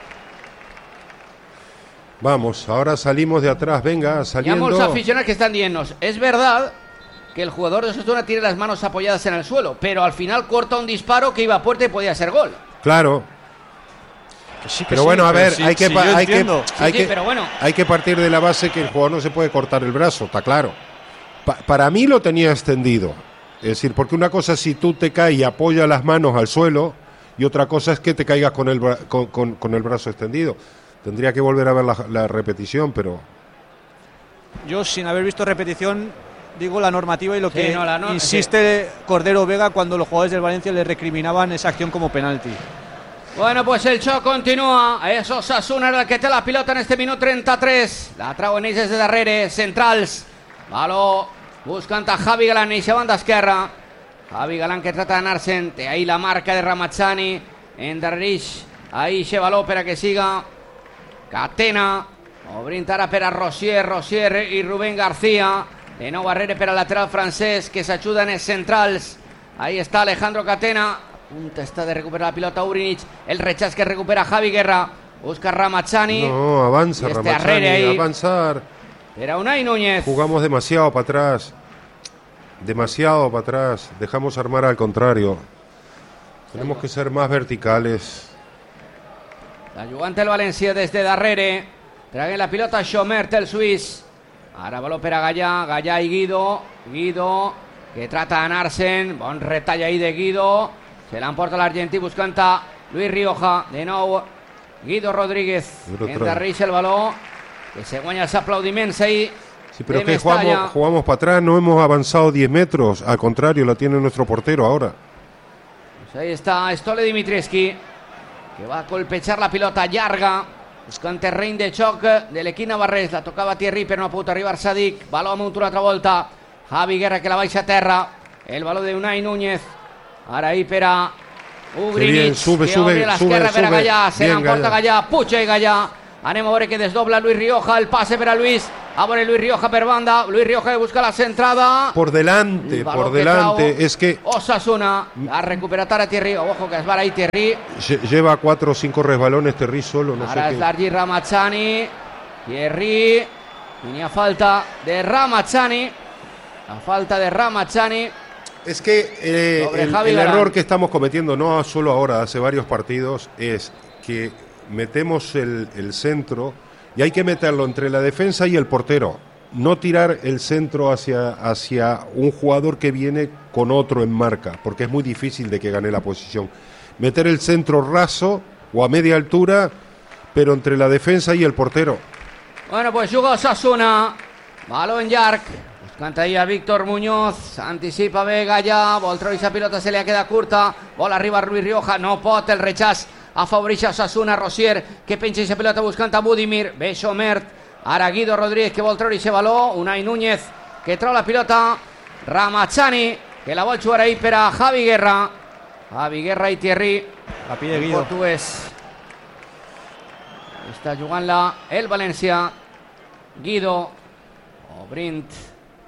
Vamos, ahora salimos de atrás, venga, saliendo. Hi ha molts aficionats que están dient-nos, es verdad que el jugador de Osasuna tiene las manos apoyadas en el suelo, pero al final corta un disparo que iba a puerta y podía ser gol. Claro. Que sí, que pero sí, bueno, a pero ver, sí, hay, que, sí, hay, que, sí, hay, sí, que, pero bueno. hay que partir de la base que el jugador no se puede cortar el brazo, está claro. Pa para mí lo tenía extendido. Es decir, porque una cosa es si tú te caes y apoyas las manos al suelo, y otra cosa es que te caigas con el, con, con, con el brazo extendido. Tendría que volver a ver la, la repetición, pero... Yo, sin haber visto repetición, digo la normativa y lo que sí, no, no, insiste sí. Cordero Vega cuando los jugadores del Valencia le recriminaban esa acción como penalti. Bueno, pues el xoc continua. És Osasuna el que té la pilota en este minut trenta-tres. La trau en ells des de darrere, centrals. Baló buscant a Javi Galán, eixa banda esquerra. Javi Galán que trata d'anar-se'n. Té ahí la marca de Ramazani. Endarrerix ahí eixe baló per a que siga Catena. Obrint ara per a Rosier, Rosier i Rubén García. De nou darrere per al lateral francès que s'ajuden els centrals. Ahí está Alejandro Catena. Punta está de recuperar la pilota Urinich. El rechazo que recupera Javi Guerra. Busca Ramazani. No, avanza este Ramazani, ahí. avanzar. Era Unai Núñez. Jugamos demasiado para atrás. Demasiado para atrás. Dejamos armar al contrario. Tenemos que ser más verticales. La jugante del València des de darrere. Trague la pilota Schomert, el suís. Ara baló per a Gallà. Gallà i Guido. Guido que trata d'anar-se'n. Bon retall ahí de Guido. Se l'emporta l'argentí buscant a Luis Rioja. De nou Guido Rodríguez. Endarreix el baló, que se guanya els aplaudiments ahí. Sí, pero que jugamos, jugamos para atrás, no hemos avanzado diez metros. Al contrario, la tiene nuestro portero ahora. Pues ahí está Stole Dimitrievski, que va a colpejar la pilota llarga, buscant terreny de xoc de l'equip navarrès. La tocava Thierry, però no ha pogut arribar Sadik. Baló amunt una altra volta. Javi Guerra, que la baixa a terra. El baló de Unai Núñez. Ara ahí per a Ugrinic, sube, que sube, obre l'esquerra sube, per a Gallà. Se l'emporta Gallà, puja i Gallà. Anem a veure que desdobla Luis Rioja. El passe per a Luis. A veure Luis Rioja per banda. Luis Rioja que busca la centrada. Por delante, por delante. Que es que Osasuna ha recuperat ara Thierry. Ojo que es va ahí Thierry. Lleva cuatro o cinco resbalones Thierry solo. No ara sé és l'Argi Ramazzani. Thierry. I n'hi ha falta de Ramazzani. La falta de Ramazzani. Es que eh, el, el error que estamos cometiendo, no solo ahora, hace varios partidos, es que metemos el, el centro y hay que meterlo entre la defensa y el portero. No tirar el centro hacia, hacia un jugador que viene con otro en marca, porque es muy difícil de que gane la posición. Meter el centro raso o a media altura, pero entre la defensa y el portero. Bueno, pues juga Osasuna. Balón llarg. Canta ahí a Víctor Muñoz, anticipa bé Gallà, vol treure aquesta pilota, se li ha quedat curta, vol arribar Luis Rioja, no pot, el rechaç afavoreix a Osasuna. Rosier, que penja aquesta pilota buscant a Budimir, bé Xomert, ara Guido Rodríguez, que vol treure aquest baló, Unai Núñez, que treu la pilota, Ramazzani, que la vol jugar ahí per a Javi Guerra, Javi Guerra i Thierry, la pide Guido. Portuguès. Està jugant-la el València, Guido, Obrint,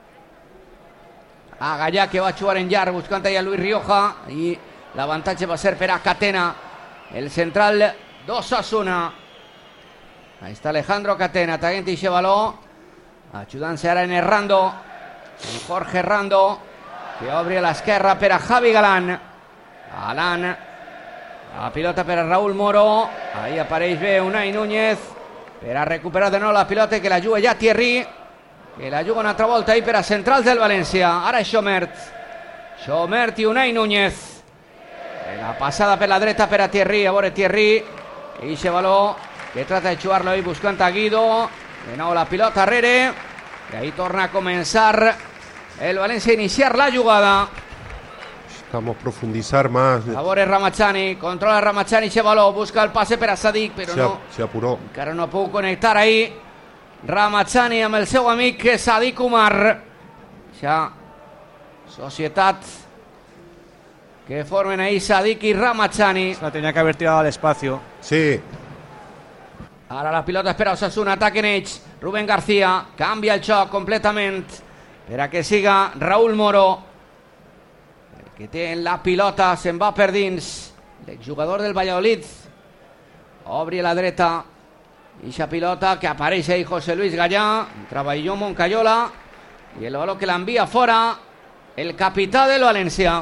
a Gallà, que va a jugar en llarg buscant ahí a Luis Rioja, i l'avantatge va ser per a Catena, el central d'Osasuna. Ahí está Alejandro Catena, traient aquest baló, ajudant-se ara en Errando, en Jorge Errando, que obre a l'esquerra per a Javi Galán. Galán, la pilota per a Raúl Moro, ahí apareix bé Unai Núñez, per a recuperar de nou la pilota, que la juga ja Thierry, que la juga una altra volta ahí per a centrals del València. Ara Xomert, Xomert i Unai Núñez, la passada per la dreta per a Thierry. A veure Thierry, i aquest baló que trata de jugar-lo ahí buscant a Guido, de nou la pilota arrere, i ahí torna a començar el València a iniciar la jugada. Necesitamos profundizar más. A veure Ramazzani, controla Ramazzani aquest baló, busca el passe per a Sadik, però se, no, se apuró. encara no puc connectar ahí Ramazzani amb el seu amic Sadik Umar. Ja societat que formen ahí Sadik i Ramazzani. Se la tenía que haber tirado al espacio. Sí. Ara la pilota espera Osasuna, ataquen ells. Rubén García canvia el xoc completament per a que siga Raúl Moro, el que té la pilota, se'n va per dins l'exjugador del Valladolid. Obri a la dreta i aquesta pilota que apareix ahí José Luis Gallà, treballó Moncayola, i el baló que l'envia fora el capità del València.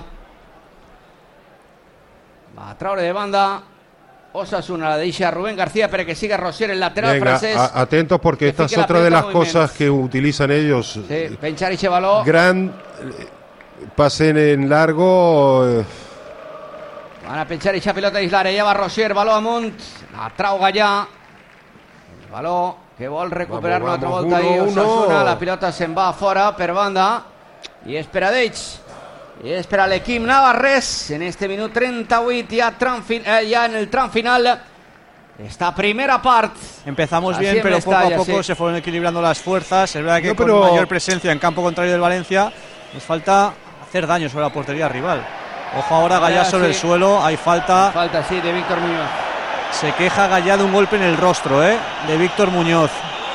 Va a traure de banda Osasuna, la deixa Rubén García para que siga Rosier, el lateral Venga, francés. A, atentos porque esta es otra de las cosas que utilizan ellos. Sí, penchar ese balón. Gran pase en largo. Eh. Van a penchar esa pelota d'Islare, ja va Rosier, baló amunt, la trau Gallà. El baló que vol recuperar una altra volta ahí Osasuna, la pilota se'n va fora per banda i és per a d'ells. Y es para el equipo navarrés en este minuto treinta y ocho, ya, eh, ya en el tram final esta primera parte. Empezamos bien, pero poco a poco sí. se fueron equilibrando las fuerzas. Es verdad que no, pero... con mayor presencia en campo contrario del Valencia nos falta hacer daño sobre la portería rival. Ojo ahora, Gallà sobre sí. el suelo, hay falta. Falta, sí, de Víctor Muñoz. Se queja Gallà de un golpe en el rostro, ¿eh? de Víctor Muñoz.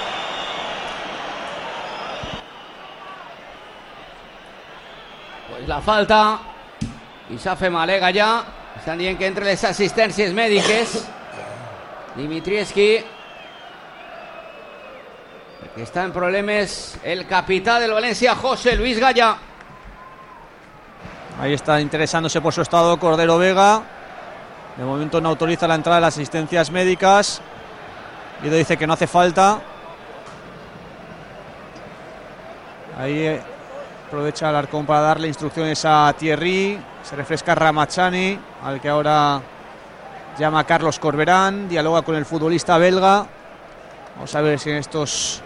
La falta i s'ha fet mal, eh, Gallà. Estan dient que entre les assistències mèdiques Dimitrievski, que está en problemas el capitán del Valencia, José Luis Gallà. Ahí está interesándose por su estado Cordero Vega. De momento no autoriza la entrada de las asistencias médicas. Guido dice que no hace falta. Ahí Aprovecha Alarcón para darle instrucciones a Thierry. Se refresca Ramachani, al que ahora llama Carlos Corberán. Dialoga con el futbolista belga. Vamos a ver si en estos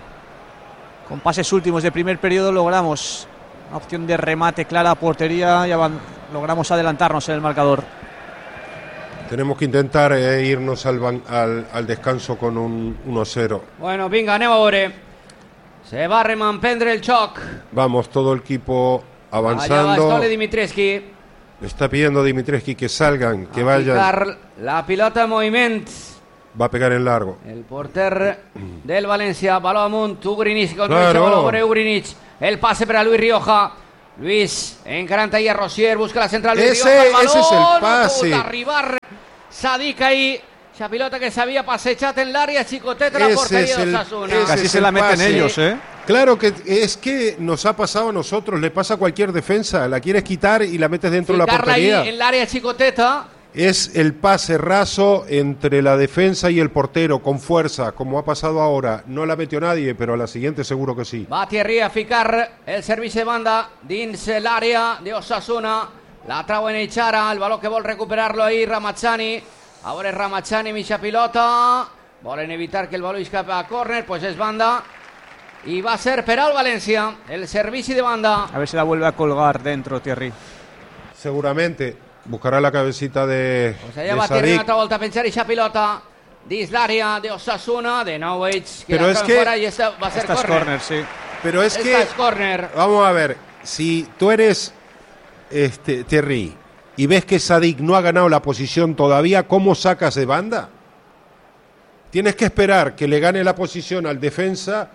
compases últimos de primer periodo logramos una opción de remate clara a portería y avan- logramos adelantarnos en el marcador. Tenemos que intentar eh, irnos al, ban- al, al descanso con un uno cero. Bueno, vinga, anem a veure. Se va a remanprendre el xoc. Vamos, todo el equipo Allà va avanzando. Stole Dimitrescu. Le está pidiendo a Dimitrescu que salgan, que a vayan. ficar la pilota en moviment. Va a pegar en largo. El porter del València, baló amunt, Ugrinic, contra Claro. el baló por Ugrinic. El pase para Luis Rioja. Luis encaranta ahí a Rosier, busca la central. Luis Ese- Rioja, el baló, ese es el no pase. pot arribar Sadik ahí. Esa pilota que se había pasejado en el área, chicoteta la Ese portería es de el- Osasuna. ese Casi es se el la meten pase. ellos, ¿eh? Claro que es que nos ha pasado a nosotros, le pasa a cualquier defensa, la quieres quitar y la metes dentro de la Ficarla ahí portería. en el área chicoteta. Es el pase raso entre la defensa y el portero, con fuerza, como ha pasado ahora. No la metió nadie, pero a la siguiente seguro que sí. Va Thierry a ficar el servicio de banda dins l'àrea de Osasuna. La trau en Echara, el baló que vol recuperar-lo ahí Ramachani. A veure Ramachani, mitja pilota. Volen evitar que el baló escape a córner, pues és banda. I va ser per al València, el servici de banda. A ver si la vuelve a colgar dentro Thierry. Seguramente buscará la cabecita de, Pues de allà va Thierry una Sadik. altra volta a penjar eixa pilota dins l'àrea de Osasuna. De nou ells que Però la és acaben que- fora i esta va ser Esta es córner. córner, sí. Pero es Esta que, és córner. vamos a ver, si tú eres este Thierry y ves que Sadik no ha ganado la posición todavía, ¿cómo sacas de banda? Tienes que esperar que le gane la posición al defensa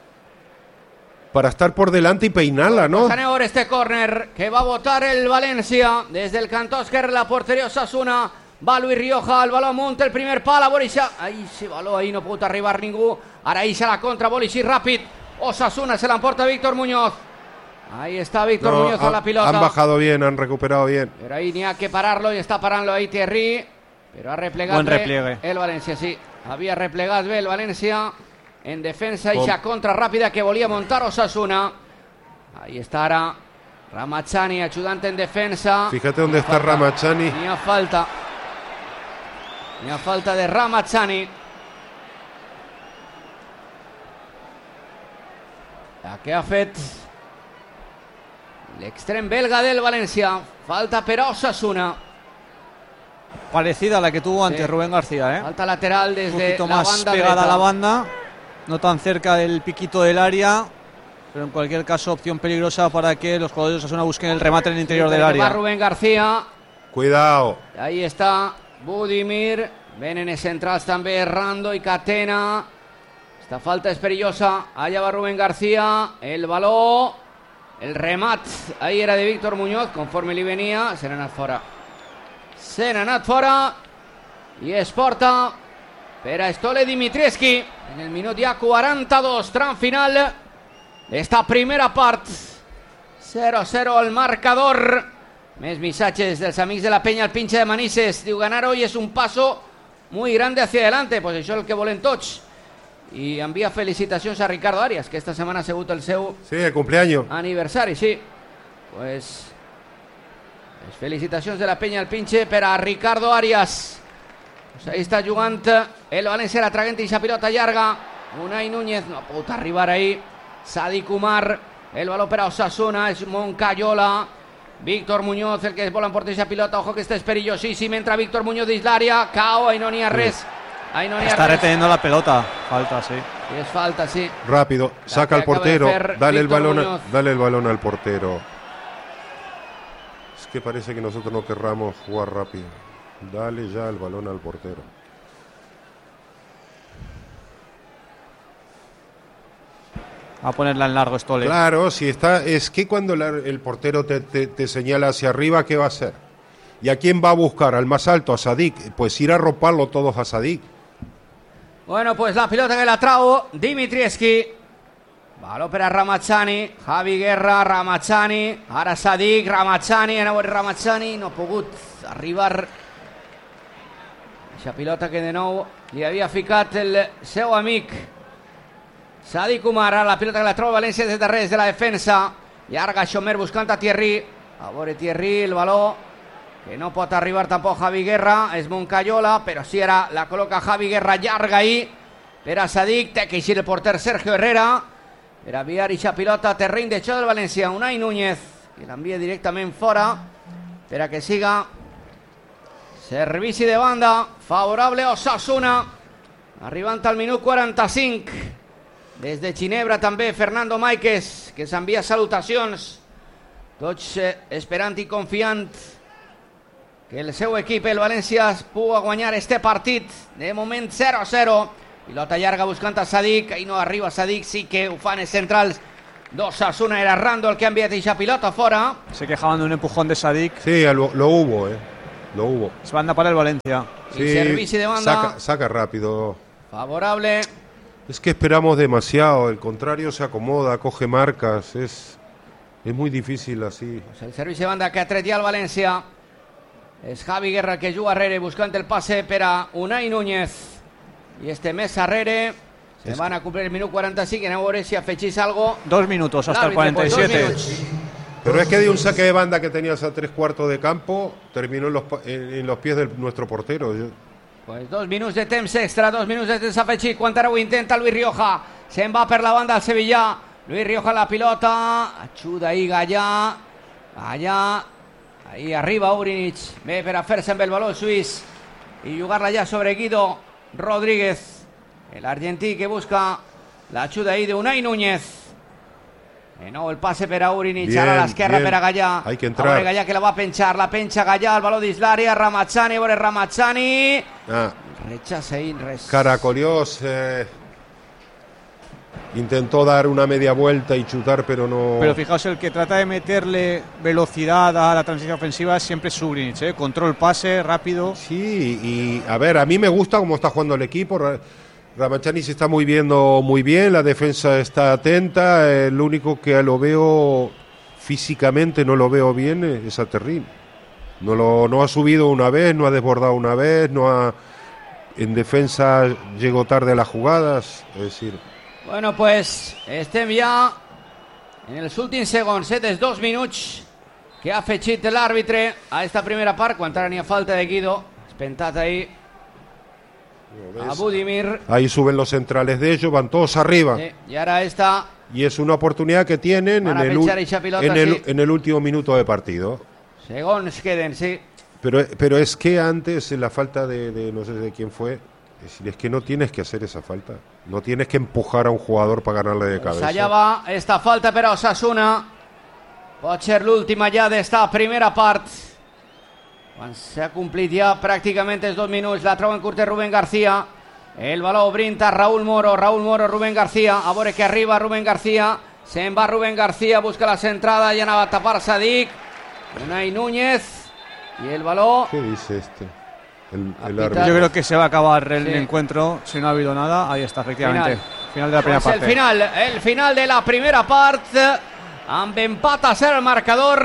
para estar por delante y peinarla, ¿no? Pues anem a veure este córner que va a votar el València des del cantó esquerre, la porteria Osasuna. Va Luis Rioja, el baló amunt, el primer pal, a Borixa. Ai, ese baló ahí no pot arribar ningú. Ara eixa la contra, Borixa ràpid. Osasuna se l'emporta Víctor Muñoz. Ahí está Víctor No, Muñoz a han- la pilota. Han bajado bien, han recuperado bien. Pero ahí n'hi ha que pararlo y está parant-lo ahí Thierry. Pero ha replegat Buen bé repliegue. el València, sí. Havia replegat bé el València en defensa. Com- Eixa contra ràpida que volia muntar Osasuna. Ahí está ara Ramachani, ayudante en defensa. Fíjate dónde está Ramachani. Ni a falta. Ni a falta de Ramachani. La que ha fet l'extrem belga del València. Falta per a Osasuna. Parecida a la que tuvo ante Sí. Rubén García, ¿eh? Falta lateral Un desde poquito la más banda pegada dreta. a la banda, no tan cerca del piquito del área, pero en cualquier caso opción peligrosa para que los jugadores de Osasuna busquen el remate en el interior del Va área. Rubén García. Cuidado. Ahí está Budimir. Venen centrals també Rando y Catena. Esta falta es perillosa. Allá va Rubén García. El baló. El remat. Ahí era de Víctor Muñoz. Conforme li venia. Se n'ha anat fora. Se n'ha anat fora. I es porta per a Stole Dimitrescu. En el minut ja quaranta-dos. Tram final d'esta primera part. cero a cero al marcador. Més missatges dels amics de la penya, el pinche de Manises. Diu, ganar hoy es un paso muy grande hacia adelante. Pues això és el que volen tots. I envia felicitacions a Ricardo Arias, que esta setmana ha sigut el seu Sí, el cumpleaños. aniversari, sí. Pues, pues felicitacions de la penya, el pinche, per a Ricardo Arias. Pues ahí està jugant el València, la traguent i esa pilota llarga. Unai Núñez no pot arribar ahí. Sadik Umar, el baló per a Osasuna, és Moncayola. Víctor Muñoz, el que es vol emportar esa pilota. Ojo que este és perillosíssim. Entra Víctor Muñoz dins l'àrea. Cao, ahí no n'hi ha res. Ahí no n'hi ha Está res. reteniendo la pelota, falta, sí. Y es falta, sí. Rápido, saca que al acaba de portero, hacer dale el Víctor balón, a- Muñoz. dale el balón al portero. Es que parece que nosotros no querramos jugar rápido. Dale ya el balón al portero. A ponerla en largo Stole. Claro, si está, es que cuando la- el portero te, te- te señala hacia arriba, ¿qué va a hacer? ¿Y a quién va a buscar? ¿Al más alto? ¿A Sadik? Pues ir a roparlo todos a Sadik. Bueno, pues la pilota que la trau Dimitrievski. Baló per a Ramachani. Javi Guerra, Ramachani. Ara Sadik, Ramachani. Aneu a Ramachani. No ha pogut arribar. Eixa pilota que de nou li havia ficat el seu amic Sadik Umar. Ara la pilota que la trau València des de res de la defensa. Llarga Xomer buscant a Thierry. A veure Thierry, el baló que no pot arribar tampoc Javi Guerra. És Moncayola, però sí ara la col·loca Javi Guerra llarga ahí per a Sadik. Té que eixir el porter Sergio Herrera per a enviar ixa pilota a terreny de xoc del València. Unai Núñez, que l'envia directament fora per a que siga servici de banda favorable a Osasuna. Arribant al minut quaranta-cinc. Des de Ginebra també Fernando Máiquez, que s'envia salutacions. Tots eh, esperant i confiant que el seu equip, el València, pugui guanyar este partit. De moment zero a zero. Pilota llarga buscant a Sadik. Ahí no arriba Sadik, sí que ho fan els centrals d'Osasuna. Era Rando el que ha enviat eixa pilota fora. Se quejaban de un empujón de Sadik. Sí, lo, lo hubo, eh. Lo hubo. Es banda para el Valencia. Sí, y servicio de banda. Saca, saca rápido. Favorable. Es que esperamos demasiado. El contrario se acomoda, coge marcas. Es, es muy difícil así. Pues el servicio de banda que ha tret ja el València. És Javi Guerra que juga arrere buscant el passe per a Unai Núñez. I este mes arrere se van a cumplir el minut quaranta-cinc. Anem a veure si afegís algo. Dos minutos hasta el cuarenta y siete. Pues Pero es que de un saque de banda que tenías a tres cuartos de campo, terminó en los, en, en los pies de nuestro portero. Yo... Pues dos minuts de temps extra, dos minuts de temps afegit. Quan ara ho intenta Luis Rioja. Se'n va per la banda al Sevilla. Luis Rioja la pilota. Ajuda ahí Gallà. Gallà. Ahí arriba Urinic. Ve per a fer-se amb el baló el suís. I jugar-la ja sobre Guido Rodríguez. El argentí que busca l'ajuda ahí de Unai Núñez. De nou el passe per a Urinic, bien, ara a l'esquerra per a Gallà. Hay que entrar. A Gallà que la va penchar, la pencha Gallà, el baló dins l'àrea, Ramazzani, a veure Ramazzani. Ah. Rechaza ahí, res. Caracolió, eh, intentó dar una media vuelta y chutar, pero no... Pero fijaos, el que trata de meterle velocidad a la transición ofensiva siempre es Urinic, ¿eh? Control, pase, rápido. Sí, y a ver, a mí me gusta cómo está jugando el equipo. Ramazzani se está muy viendo muy bien, la defensa está atenta, el único que lo veo físicamente no lo veo bien es a Terrín. No, lo, no ha subido una vez, no ha desbordado una vez, no ha, en defensa llegó tarde a las jugadas, es decir... Bueno, pues estem ja en els últims segons, eh, dels dos minuts que ha afegit l'àrbitre a esta primera part, quan ara n'hi ha falta de Guido, espentat ahí a Budimir. Ahí suben los centrales de ellos, van todos arriba. Sí, y ahora está... Y es una oportunidad que tienen en el, pilota, en, el, sí. en el último minuto de partido. Segons queden, sí. Pero, pero es que antes, la falta de, de no sé de quién fue, es decir, es que no tienes que hacer esa falta. No tienes que empujar a un jugador para ganarle de cabeza. Allà va esta falta per a Osasuna. Pot ser l'última ja d'esta primera part. Quan s'ha complit ja pràcticament els dos minuts, la troba en curta Rubén García. El baló brinda Raúl Moro, Raúl Moro, Rubén García. A veure que arriba Rubén García. Se'n va Rubén García, busca la centrada, ja anava a tapar Sadik. Unai Núñez. Y el baló... ¿Qué dice este? El, el Yo creo que se va a acabar el sí. encuentro si no ha habido nada. Ahí está, efectivamente. Final, final de la primera pues parte. El final, el final de la primera parte. Amb empat a ser el marcador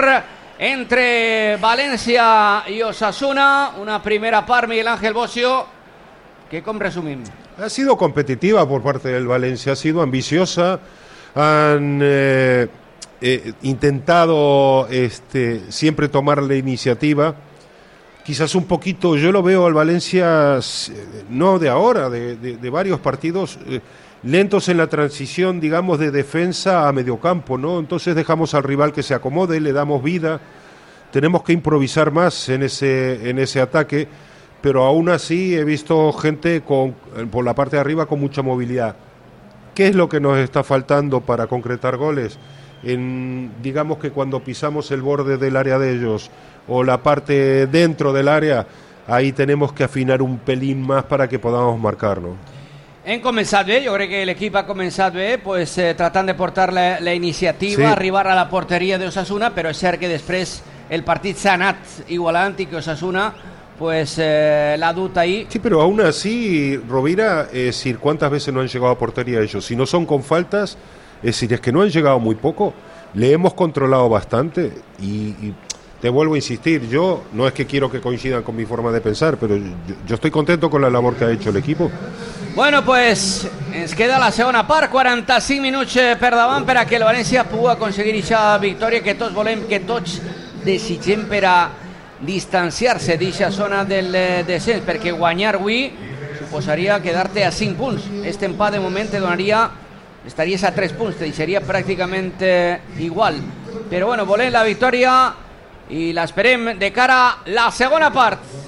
entre València i Osasuna. Una primera part, Miguel Ángel Bocio, que com resumim? Ha sido competitiva por parte del Valencia, ha sido ambiciosa, han eh, eh, intentado este, siempre tomar la iniciativa. Quizás un poquito, yo lo veo al Valencia, no de ahora, de, de, de varios partidos, eh, lentos en la transición, digamos, de defensa a mediocampo, ¿no? Entonces dejamos al rival que se acomode, le damos vida, tenemos que improvisar más en ese, en ese ataque, pero aún así he visto gente con, por la parte de arriba con mucha movilidad. ¿Qué es lo que nos está faltando para concretar goles? En, digamos que cuando pisamos el borde del área de ellos o la parte dentro del área, ahí tenemos que afinar un pelín más para que podamos marcar, ¿no? Hem començat bé, jo crec que l'equip ha començat bé, pues, eh, tratant de portar la, la iniciativa, sí. arribar a la porteria d'Osasuna, però és cert que després el partit s'ha anat igualant i que Osasuna pues eh, la dut ahí. Sí, pero aún así, Rovira, es decir, ¿cuántas veces no han llegado a portería ellos? Si no son con faltas, es decir, es que no han llegado muy poco, le hemos controlado bastante y, y te vuelvo a insistir, yo no es que quiero que coincidan con mi forma de pensar, pero yo, yo estoy contento con la labor que ha hecho el equipo. Bueno, pues ens queda la segona part, quaranta-cinc minuts per davant per a que el València pugui aconseguir aquesta victòria que tots volem, que tots desitgem per a distanciar-se d'aquesta zona del descens, perquè guanyar avui suposaria quedar-te a cinc punts. Este empat de moment te donaria, estaries a tres punts, te deixaria pràcticament igual. Però bueno, volem la victòria i l'esperem de cara a la segona part.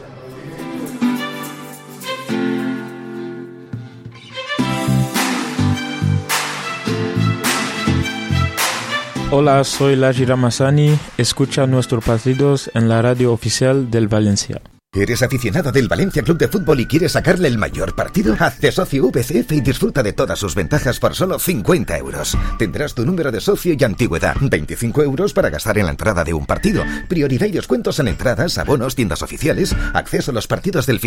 Hola, soy Laji Ramazani. Escucha nuestros partidos en la radio oficial del Valencia. ¿Eres aficionado del Valencia Club de Fútbol y quieres sacarle el mayor partido? Hazte socio V C F y disfruta de todas sus ventajas por solo cincuenta euros. Tendrás tu número de socio y antigüedad. veinticinco euros para gastar en la entrada de un partido. Prioridad y descuentos en entradas, abonos, tiendas oficiales, acceso a los partidos del fin